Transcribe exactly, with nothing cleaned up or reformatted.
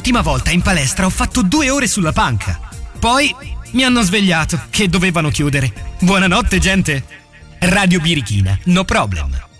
L'ultima volta in palestra ho fatto due ore sulla panca. Poi mi hanno svegliato che dovevano chiudere. Buonanotte, gente. Radio Birichina, no problem.